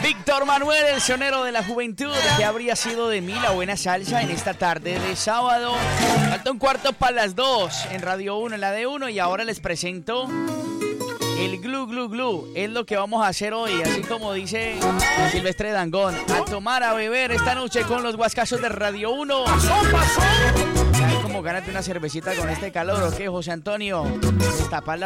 Víctor Manuel, el sonero de la juventud, que habría sido de mí la buena salsa en esta tarde de sábado. Falta un cuarto para las 2 en Radio 1, en la D1, y ahora les presento el Glu Glu Glu. Es lo que vamos a hacer hoy, así como dice Silvestre Dangond, a tomar, a beber esta noche con los guascazos de Radio 1. Hay como ganas de una cervecita con este calor, ¿o qué, José Antonio? Destapar la